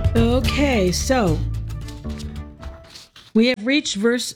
Okay, so we have reached verse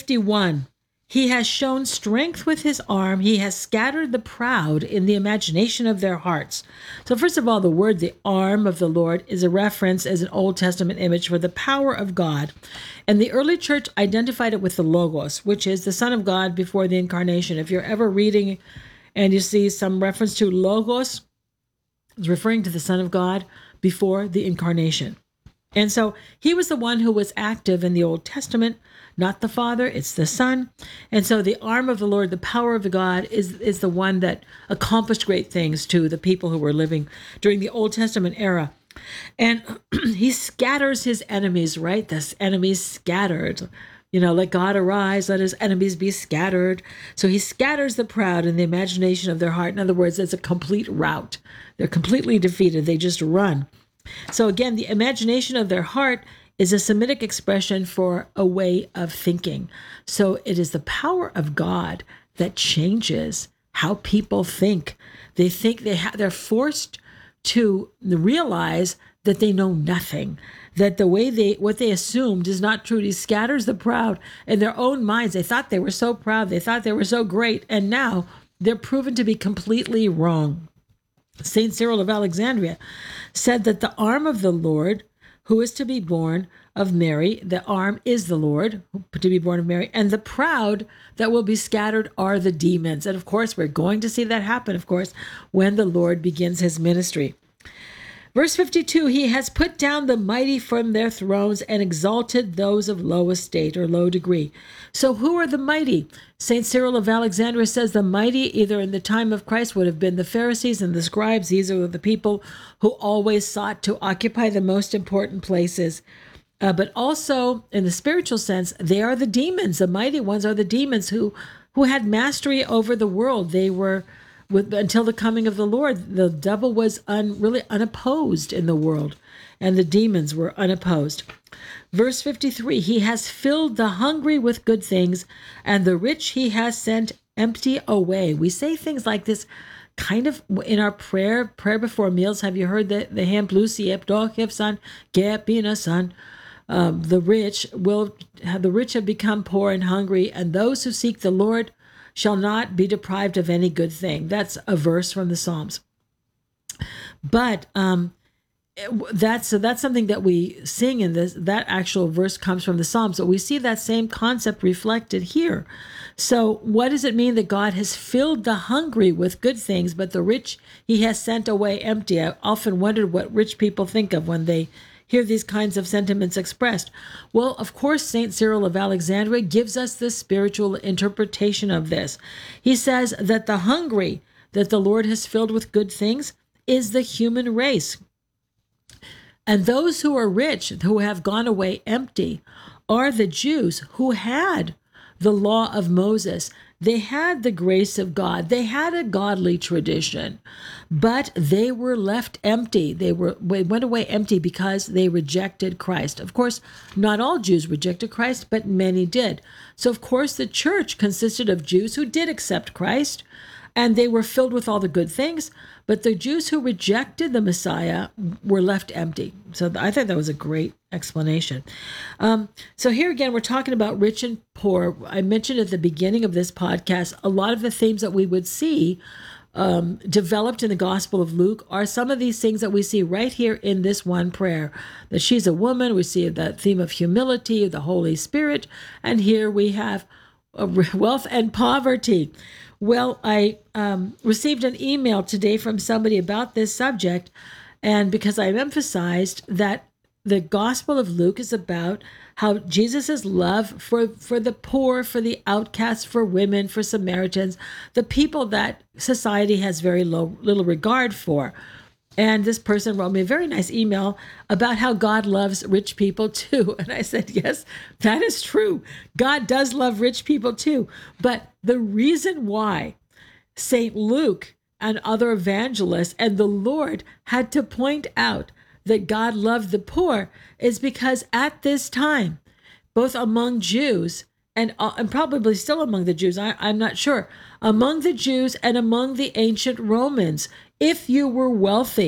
51. He has shown strength with his arm. He has scattered the proud in the imagination of their hearts. So, first of all, the word, the arm of the Lord, is a reference as an Old Testament image for the power of God. And the early church identified it with the Logos, which is the Son of God before the incarnation. If you're ever reading and you see some reference to Logos, it's referring to the Son of God before the incarnation. And so he was the one who was active in the Old Testament, not the Father, it's the Son. And so the arm of the Lord, the power of the God, is the one that accomplished great things to the people who were living during the Old Testament era. And he scatters his enemies, right? This enemies scattered. Let God arise, let his enemies be scattered. So he scatters the proud in the imagination of their heart. In other words, it's a complete rout. They're completely defeated. They just run. So again, the imagination of their heart is a Semitic expression for a way of thinking. So it is the power of God that changes how people think. They think they're forced to realize that they know nothing, that what they assumed is not true. He scatters the proud in their own minds. They thought they were so proud. They thought they were so great. And now they're proven to be completely wrong. Saint Cyril of Alexandria said that the arm of the Lord, who is to be born of Mary, the arm is the Lord, to be born of Mary, and the proud that will be scattered are the demons. And of course, we're going to see that happen, of course, when the Lord begins his ministry. Verse 52, he has put down the mighty from their thrones and exalted those of low estate or low degree. So who are the mighty? St. Cyril of Alexandria says the mighty, either in the time of Christ, would have been the Pharisees and the scribes. These are the people who always sought to occupy the most important places. But also, in the spiritual sense, they are the demons. The mighty ones are the demons who had mastery over the world. They were... until the coming of the Lord, the devil was really unopposed in the world, and the demons were unopposed. Verse 53, he has filled the hungry with good things, and the rich he has sent empty away. We say things like this kind of in our prayer before meals. Have you heard the hymn, Luciep, Dochef San, Gepina San? The rich have become poor and hungry, and those who seek the Lord shall not be deprived of any good thing. That's a verse from the Psalms. But that's something that we sing in this. That actual verse comes from the Psalms. So we see that same concept reflected here. So what does it mean that God has filled the hungry with good things, but the rich he has sent away empty? I often wondered what rich people think of when they hear these kinds of sentiments expressed. Well, of course, St. Cyril of Alexandria gives us the spiritual interpretation of this. He says that the hungry that the Lord has filled with good things is the human race. And those who are rich, who have gone away empty, are the Jews who had the law of Moses. They had the grace of God. They had a godly tradition, but they were left empty. They went away empty because they rejected Christ. Of course, not all Jews rejected Christ, but many did. So, of course, the church consisted of Jews who did accept Christ, and they were filled with all the good things, but the Jews who rejected the Messiah were left empty. So I think that was a great explanation. So here again, we're talking about rich and poor. I mentioned at the beginning of this podcast, a lot of the themes that we would see developed in the Gospel of Luke are some of these things that we see right here in this one prayer. That she's a woman, we see that theme of humility, the Holy Spirit, and here we have wealth and poverty. Well, I received an email today from somebody about this subject, and because I've emphasized that the Gospel of Luke is about how Jesus' love for the poor, for the outcasts, for women, for Samaritans, the people that society has very little regard for. And this person wrote me a very nice email about how God loves rich people too. And I said, yes, that is true. God does love rich people too. But the reason why St. Luke and other evangelists and the Lord had to point out that God loved the poor is because at this time, both among Jews and probably still among the Jews, I'm not sure, among the Jews and among the ancient Romans, if you were wealthy,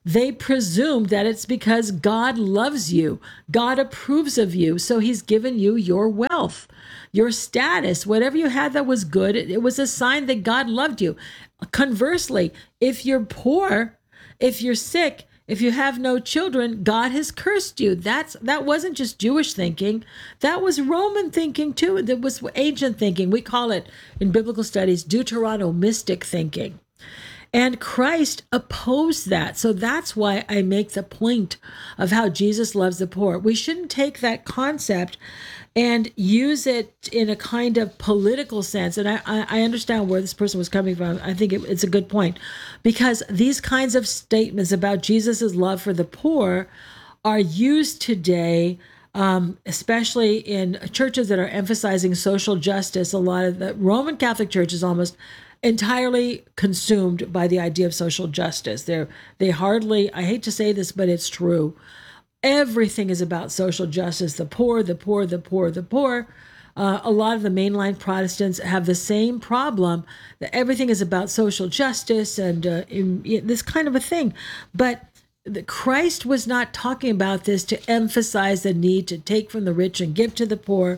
They presume that it's because God loves you, God approves of you, so he's given you your wealth, your status, whatever you had that was good. It was a sign that God loved you. Conversely, if you're poor, if you're sick, if you have no children, God has cursed you. That wasn't just Jewish thinking. That was Roman thinking too. That was ancient thinking. We call it in biblical studies Deuteronomistic thinking. And Christ opposed that. So that's why I make the point of how Jesus loves the poor. We shouldn't take that concept and use it in a kind of political sense. And I understand where this person was coming from. I think it's a good point, because these kinds of statements about Jesus's love for the poor are used today, especially in churches that are emphasizing social justice. A lot of the Roman Catholic Church is almost entirely consumed by the idea of social justice. They hardly, I hate to say this, but it's true. Everything is about social justice. The poor, the poor, the poor, the poor. A lot of the mainline Protestants have the same problem, that everything is about social justice and this kind of a thing. But Christ was not talking about this to emphasize the need to take from the rich and give to the poor.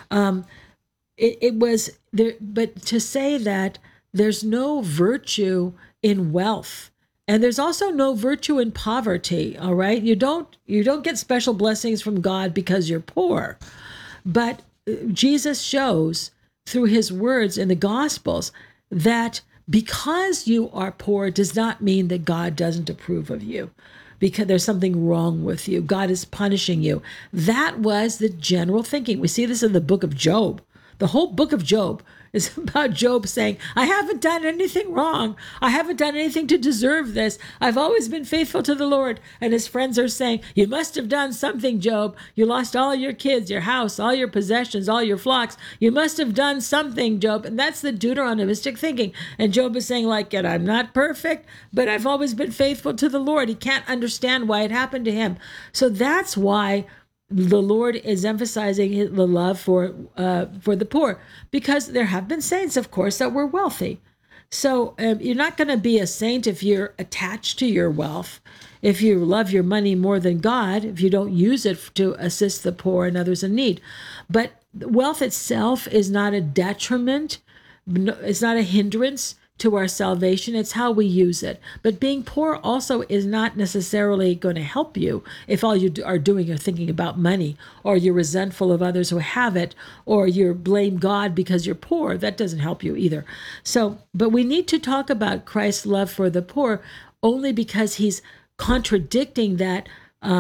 It was there, but to say that there's no virtue in wealth, and there's also no virtue in poverty. All right, you don't get special blessings from God because you're poor, but Jesus shows through his words in the Gospels that because you are poor does not mean that God doesn't approve of you, because there's something wrong with you. God is punishing you. That was the general thinking. We see this in the book of Job. The whole book of Job is about Job saying, I haven't done anything wrong. I haven't done anything to deserve this. I've always been faithful to the Lord. And his friends are saying, you must have done something, Job. You lost all your kids, your house, all your possessions, all your flocks. You must have done something, Job. And that's the Deuteronomistic thinking. And Job is saying, like, and I'm not perfect, but I've always been faithful to the Lord. He can't understand why it happened to him. So that's why the Lord is emphasizing the love for the poor, because there have been saints, of course, that were wealthy. So you're not going to be a saint if you're attached to your wealth, if you love your money more than God, if you don't use it to assist the poor and others in need. But wealth itself is not a detriment. It's not a hindrance to our salvation. It's how we use it. But being poor also is not necessarily going to help you if all you are doing are thinking about money, or you're resentful of others who have it, or you blame God because you're poor. That doesn't help you either. So, but we need to talk about Christ's love for the poor only because he's contradicting that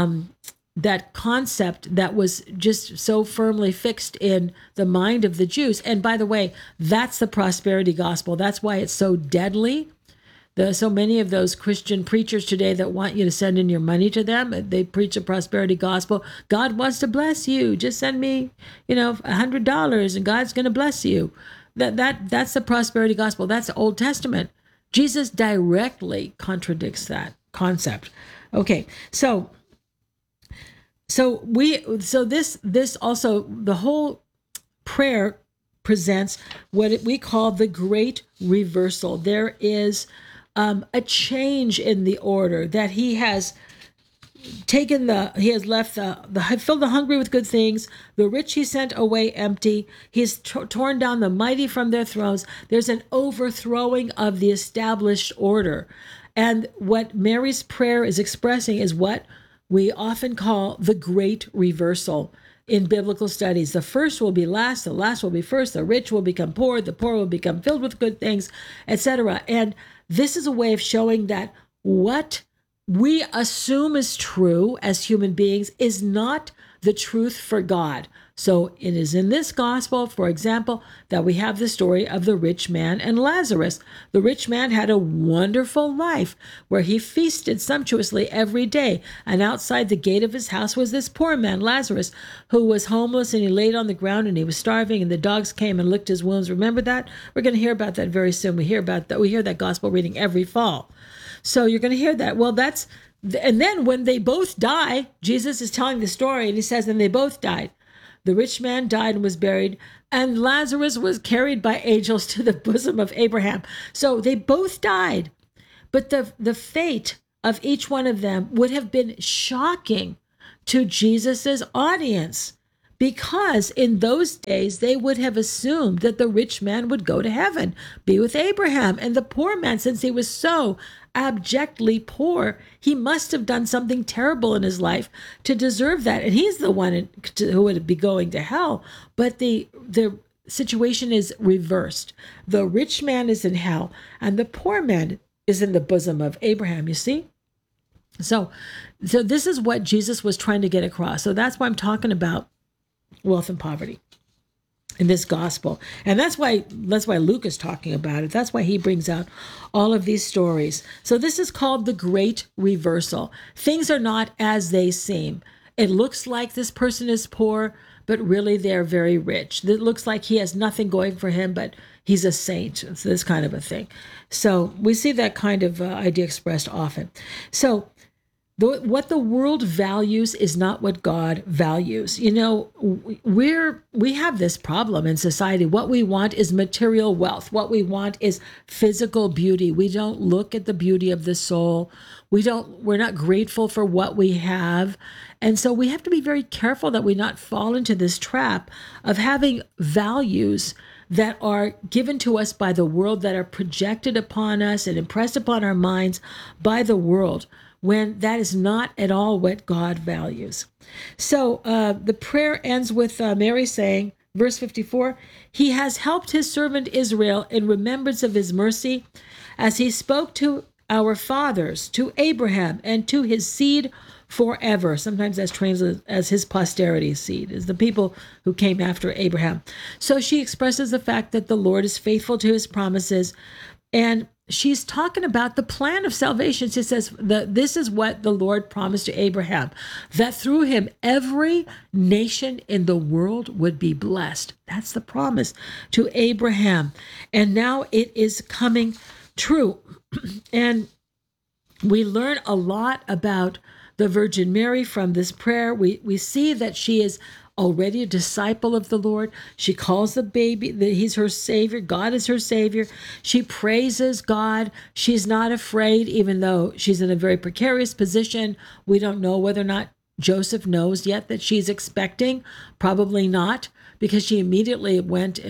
that concept that was just so firmly fixed in the mind of the Jews. And by the way, that's the prosperity gospel. That's why it's so deadly. So many of those Christian preachers today that want you to send in your money to them, they preach a prosperity gospel. God wants to bless you. Just send me, $100 and God's going to bless you. That's the prosperity gospel. That's the Old Testament. Jesus directly contradicts that concept. Okay, so this also, the whole prayer presents what we call the great reversal. There is a change in the order, that he has left filled the hungry with good things. The rich he sent away empty. He's torn down the mighty from their thrones. There's an overthrowing of the established order. And what Mary's prayer is expressing is what we often call the great reversal in biblical studies. The first will be last, the last will be first, the rich will become poor, the poor will become filled with good things, etc. And this is a way of showing that what we assume is true as human beings is not the truth for God. So it is in this gospel, for example, that we have the story of the rich man and Lazarus. The rich man had a wonderful life where he feasted sumptuously every day. And outside the gate of his house was this poor man, Lazarus, who was homeless, and he laid on the ground and he was starving, and the dogs came and licked his wounds. Remember that? We're going to hear about that very soon. We hear that gospel reading every fall. So you're going to hear that. Well, and then when they both die, Jesus is telling the story, and he says, and they both died. The rich man died and was buried, and Lazarus was carried by angels to the bosom of Abraham. So they both died. But the fate of each one of them would have been shocking to Jesus's audience, because in those days they would have assumed that the rich man would go to heaven, be with Abraham, and the poor man, since he was so abjectly poor, he must have done something terrible in his life to deserve that, and he's the one who would be going to hell. But the situation is reversed. The rich man is in hell, and the poor man is in the bosom of Abraham. You see? So this is what Jesus was trying to get across. So that's why I'm talking about wealth and poverty in this gospel. And that's why Luke is talking about it. That's why he brings out all of these stories. So this is called the great reversal. Things are not as they seem. It looks like this person is poor, but really they're very rich. It looks like he has nothing going for him, but he's a saint. It's this kind of a thing. So we see that kind of idea expressed often. So what the world values is not what God values. You know, we have this problem in society. What we want is material wealth. What we want is physical beauty. We don't look at the beauty of the soul. We're not grateful for what we have. And so we have to be very careful that we not fall into this trap of having values that are given to us by the world, that are projected upon us and impressed upon our minds by the world, when that is not at all what God values. So the prayer ends with Mary saying, verse 54, "He has helped his servant Israel in remembrance of his mercy, as he spoke to our fathers, to Abraham, and to his seed forever." Sometimes that's translated as his posterity's seed, is the people who came after Abraham. So she expresses the fact that the Lord is faithful to his promises, and she's talking about the plan of salvation. She says that this is what the Lord promised to Abraham, that through him every nation in the world would be blessed. That's the promise to Abraham. And now it is coming true. And we learn a lot about the Virgin Mary from this prayer. We see that she is already a disciple of the Lord. She calls the baby, he's her savior. God is her savior. She praises God. She's not afraid, even though she's in a very precarious position. We don't know whether or not Joseph knows yet that she's expecting. Probably not, because she immediately went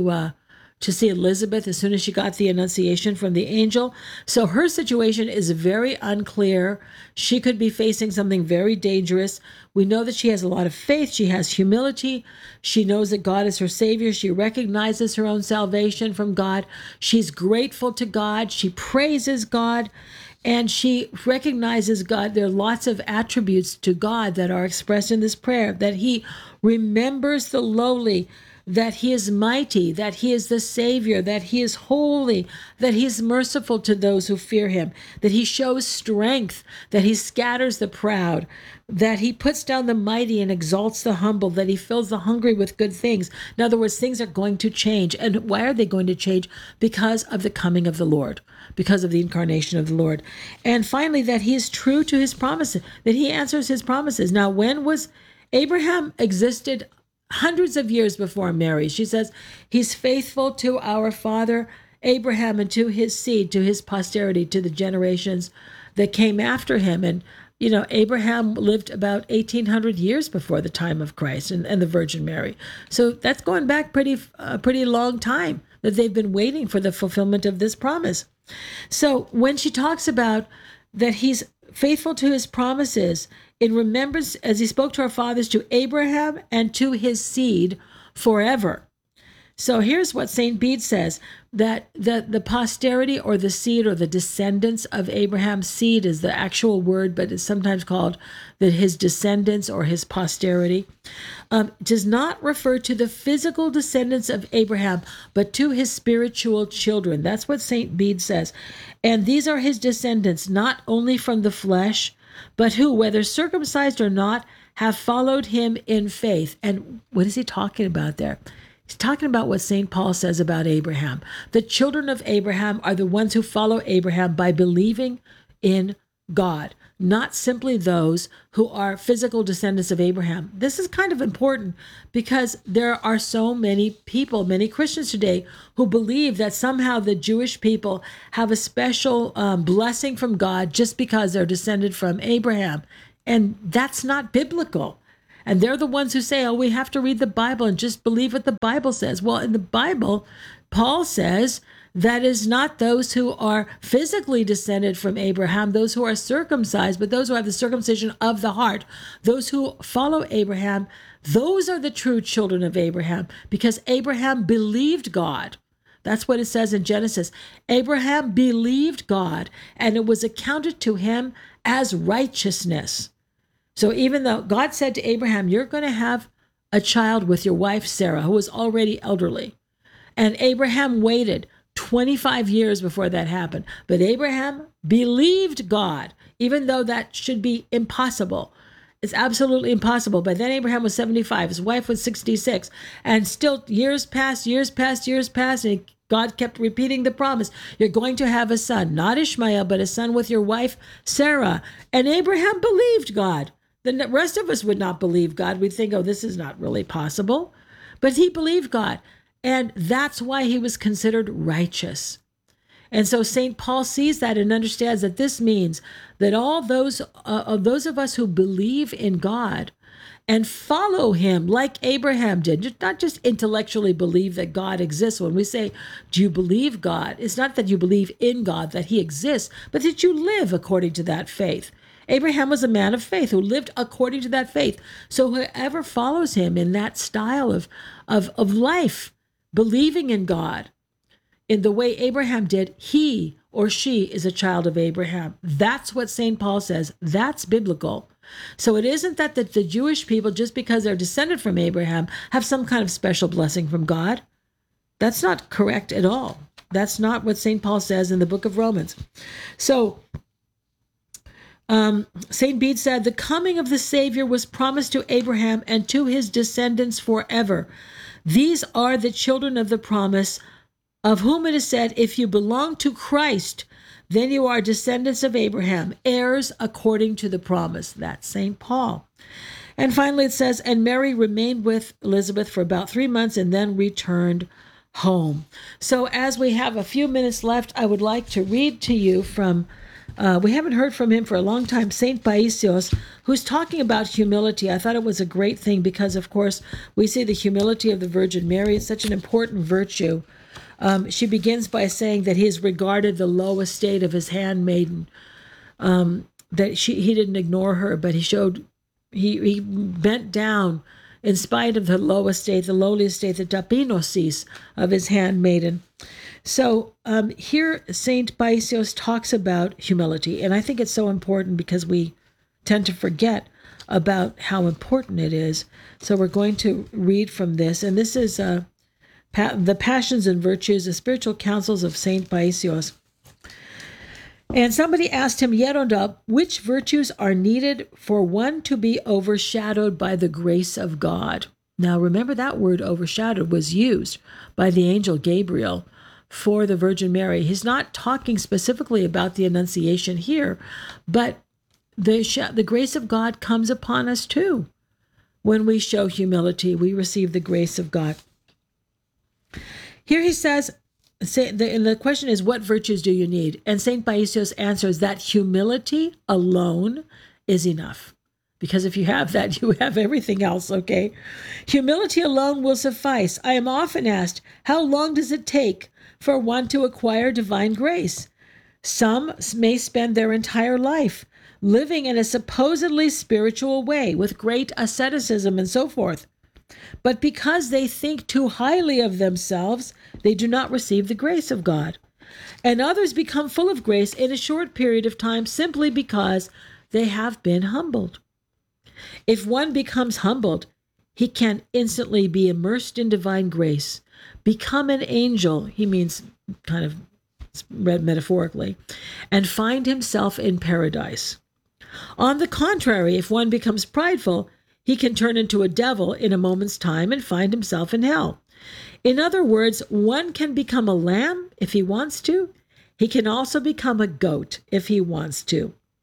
to see Elizabeth as soon as she got the annunciation from the angel. So her situation is very unclear. She could be facing something very dangerous. We know that she has a lot of faith. She has humility. She knows that God is her savior. She recognizes her own salvation from God. She's grateful to God. She praises God. And she recognizes God. There are lots of attributes to God that are expressed in this prayer, that he remembers the lowly, that he is mighty, that he is the Savior, that he is holy, that he is merciful to those who fear him, that he shows strength, that he scatters the proud, that he puts down the mighty and exalts the humble, that he fills the hungry with good things. In other words, things are going to change. And why are they going to change? Because of the coming of the Lord, because of the incarnation of the Lord. And finally, that he is true to his promises, that he answers his promises. Now, when was Abraham existed? Hundreds of years before Mary. She says, he's faithful to our father Abraham and to his seed, to his posterity, to the generations that came after him. And, you know, Abraham lived about 1,800 years before the time of Christ and the Virgin Mary. So that's going back a pretty long time that they've been waiting for the fulfillment of this promise. So when she talks about that he's faithful to his promises, in remembrance, as he spoke to our fathers, to Abraham and to his seed forever. So here's what St. Bede says, that the posterity or the seed or the descendants of Abraham's seed is the actual word, but it's sometimes called that his descendants or his posterity, does not refer to the physical descendants of Abraham, but to his spiritual children. That's what St. Bede says. And these are his descendants, not only from the flesh, but who, whether circumcised or not, have followed him in faith. And what is he talking about there? He's talking about what St. Paul says about Abraham. The children of Abraham are the ones who follow Abraham by believing in God, not simply those who are physical descendants of Abraham. This is kind of important because there are so many people, many Christians today, who believe that somehow the Jewish people have a special blessing from God just because they're descended from Abraham. And that's not biblical. And they're the ones who say, oh, we have to read the Bible and just believe what the Bible says. Well, in the Bible, Paul says that is not those who are physically descended from Abraham, those who are circumcised, but those who have the circumcision of the heart, those who follow Abraham, those are the true children of Abraham, because Abraham believed God. That's what it says in Genesis. Abraham believed God, and it was accounted to him as righteousness. So even though God said to Abraham, you're going to have a child with your wife, Sarah, who was already elderly. And Abraham waited 25 years before that happened. But Abraham believed God, even though that should be impossible. It's absolutely impossible. But then Abraham was 75. His wife was 66. And still years passed, and God kept repeating the promise. You're going to have a son, not Ishmael, but a son with your wife, Sarah. And Abraham believed God. The rest of us would not believe God. We'd think, oh, this is not really possible. But he believed God. And that's why he was considered righteous. And so St. Paul sees that and understands that this means that all those of us who believe in God and follow him like Abraham did, not just intellectually believe that God exists. When we say, do you believe God? It's not that you believe in God, that he exists, but that you live according to that faith. Abraham was a man of faith who lived according to that faith. So whoever follows him in that style of life, believing in God in the way Abraham did, he or she is a child of Abraham. That's what St. Paul says. That's biblical. So it isn't that the Jewish people, just because they're descended from Abraham, have some kind of special blessing from God. That's not correct at all. That's not what St. Paul says in the book of Romans. So St. Bede said, the coming of the Savior was promised to Abraham and to his descendants forever. These are the children of the promise, of whom it is said, if you belong to Christ, then you are descendants of Abraham, heirs according to the promise. That's St. Paul. And finally it says, and Mary remained with Elizabeth for about 3 months and then returned home. So as we have a few minutes left, I would like to read to you from we haven't heard from him for a long time, St. Paisios, who's talking about humility. I thought it was a great thing because, of course, we see the humility of the Virgin Mary. It's such an important virtue. She begins by saying that he has regarded the low estate of his handmaiden, that he didn't ignore her, but he bent down in spite of the low estate, the lowly estate, the tapinosis of his handmaiden. So here St. Paisios talks about humility, and I think it's so important because we tend to forget about how important it is. So we're going to read from this, and this is the Passions and Virtues, the Spiritual Counsels of St. Paisios. And somebody asked him, Yeronda, which virtues are needed for one to be overshadowed by the grace of God? Now remember that word overshadowed was used by the angel Gabriel for the Virgin Mary. He's not talking specifically about the Annunciation here, but the grace of God comes upon us too. When we show humility, we receive the grace of God. Here he says, and the question is, what virtues do you need? And St. Paisios answers that humility alone is enough. Because if you have that, you have everything else, okay? Humility alone will suffice. I am often asked, how long does it take for one to acquire divine grace? Some may spend their entire life living in a supposedly spiritual way with great asceticism and so forth. But because they think too highly of themselves, they do not receive the grace of God. And others become full of grace in a short period of time simply because they have been humbled. If one becomes humbled, he can instantly be immersed in divine grace, become an angel, he means kind of read metaphorically, and find himself in paradise. On the contrary, if one becomes prideful, he can turn into a devil in a moment's time and find himself in hell. In other words, one can become a lamb if he wants to. He can also become a goat if he wants to.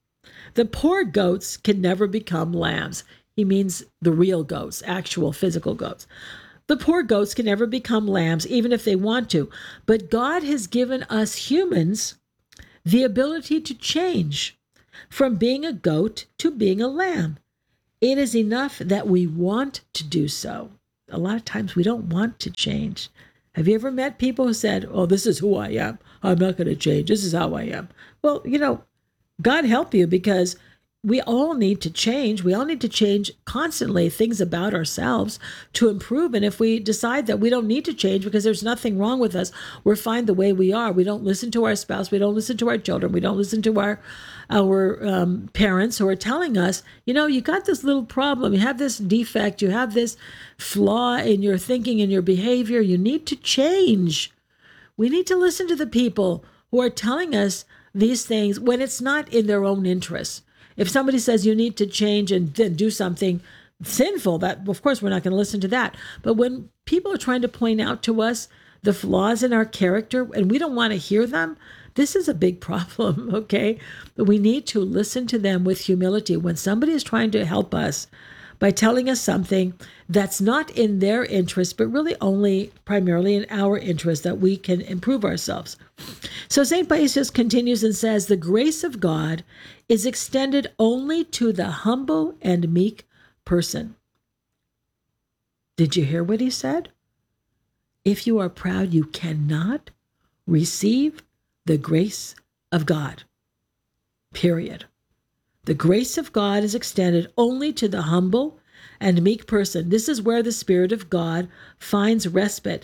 The poor goats can never become lambs. He means the real goats, actual physical goats. The poor goats can never become lambs, even if they want to. But God has given us humans the ability to change from being a goat to being a lamb. It is enough that we want to do so. A lot of times we don't want to change. Have you ever met people who said, oh, this is who I am. I'm not going to change. This is how I am. Well, God help you, because we all need to change. We all need to change constantly things about ourselves to improve. And if we decide that we don't need to change because there's nothing wrong with us, we're fine the way we are. We don't listen to our spouse. We don't listen to our children. We don't listen to our parents who are telling us, you got this little problem. You have this defect. You have this flaw in your thinking and your behavior. You need to change. We need to listen to the people who are telling us these things when it's not in their own interests. If somebody says you need to change and then do something sinful, that of course we're not going to listen to that. But when people are trying to point out to us the flaws in our character and we don't want to hear them, this is a big problem, okay? But we need to listen to them with humility. When somebody is trying to help us by telling us something that's not in their interest, but really only primarily in our interest, that we can improve ourselves. So St. Paisios continues and says, the grace of God is extended only to the humble and meek person. Did you hear what he said? If you are proud, you cannot receive the grace of God. Period. The grace of God is extended only to the humble and meek person. This is where the Spirit of God finds respite.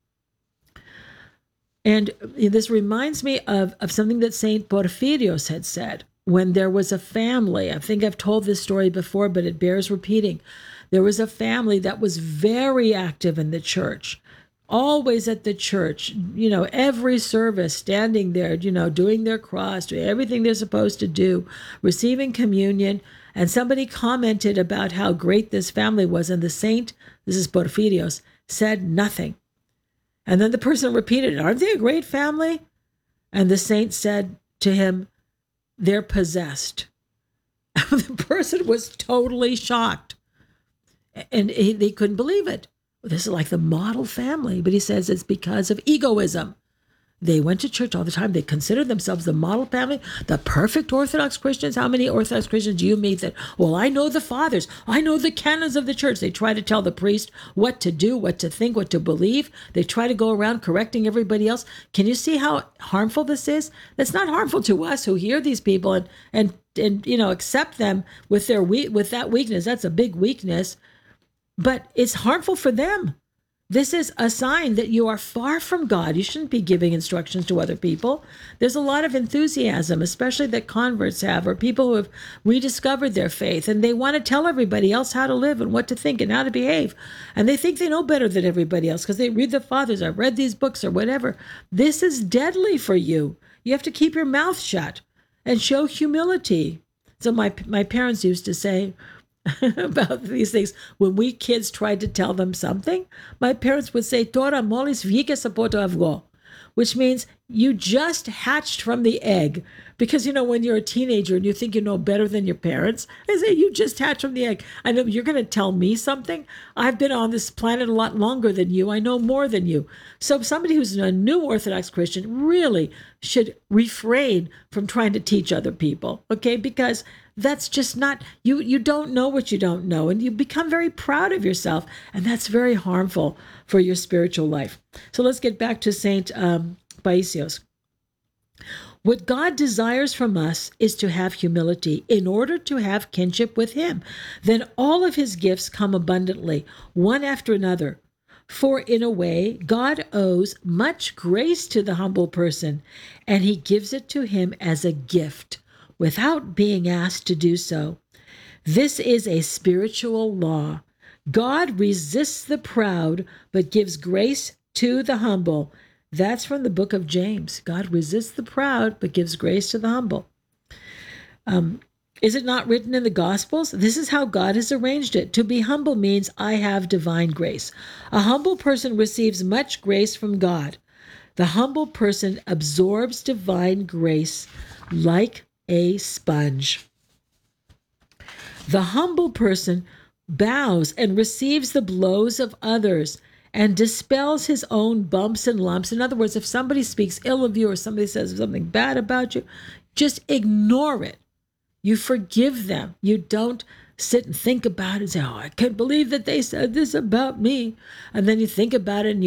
And this reminds me of something that St. Porphyrios had said when there was a family. I think I've told this story before, but it bears repeating. There was a family that was very active in the church, always at the church, every service, standing there, doing their cross, doing everything they're supposed to do, receiving communion. And somebody commented about how great this family was. And the saint, this is Porphyrios, said nothing. And then the person repeated, aren't they a great family? And the saint said to him, they're possessed. The person was totally shocked. And they couldn't believe it. This is like the model family. But he says it's because of egoism. They went to church all the time. They considered themselves the model family, the perfect Orthodox Christians. How many Orthodox Christians do you meet that, well, I know the fathers, I know the canons of the church. They try to tell the priest what to do, what to think, what to believe. They try to go around correcting everybody else. Can you see how harmful this is? That's not harmful to us who hear these people and accept them with that weakness. That's a big weakness, but it's harmful for them. This is a sign that you are far from God. You shouldn't be giving instructions to other people. There's a lot of enthusiasm, especially that converts have, or people who have rediscovered their faith, and they want to tell everybody else how to live and what to think and how to behave. And they think they know better than everybody else because they read the fathers, I've read these books or whatever. This is deadly for you. You have to keep your mouth shut and show humility. So my parents used to say, about these things. When we kids tried to tell them something, my parents would say, Tora molis vieke sapoto avgo, which means you just hatched from the egg. Because, when you're a teenager and you think you know better than your parents, they say, you just hatched from the egg. I know you're going to tell me something. I've been on this planet a lot longer than you. I know more than you. So somebody who's a new Orthodox Christian really should refrain from trying to teach other people, okay? Because that's just not, you don't know what you don't know, and you become very proud of yourself, and that's very harmful for your spiritual life. So let's get back to St. Paisios. What God desires from us is to have humility in order to have kinship with him. Then all of his gifts come abundantly, one after another. For in a way, God owes much grace to the humble person, and he gives it to him as a gift, without being asked to do so. This is a spiritual law. God resists the proud, but gives grace to the humble. That's from the book of James. God resists the proud, but gives grace to the humble. Is it not written in the Gospels? This is how God has arranged it. To be humble means I have divine grace. A humble person receives much grace from God. The humble person absorbs divine grace like a sponge. The humble person bows and receives the blows of others and dispels his own bumps and lumps. In other words, if somebody speaks ill of you or somebody says something bad about you, just ignore it. You forgive them. You don't sit and think about it and say, oh, I can't believe that they said this about me. And then you think about it and